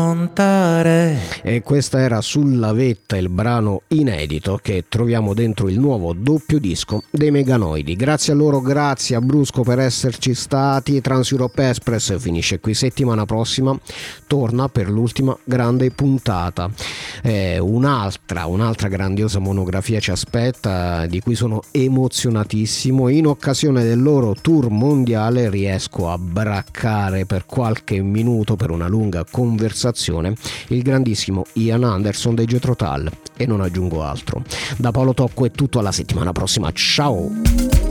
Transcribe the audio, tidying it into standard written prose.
montare. E questa era Sulla vetta, il brano inedito che troviamo dentro il nuovo doppio disco dei Meganoidi. Grazie a loro, grazie a Brusco per esserci stati. Trans Europe Express finisce qui, settimana prossima torna per l'ultima grande puntata. Un'altra grandiosa monografia ci aspetta, di cui sono emozionatissimo. In occasione del loro tour mondiale riesco a braccare per qualche minuto, per una lunga conversazione, il grandissimo Ian Anderson dei Jethro Tull, e non aggiungo altro. Da Paolo Tocco è tutto, alla settimana prossima, ciao!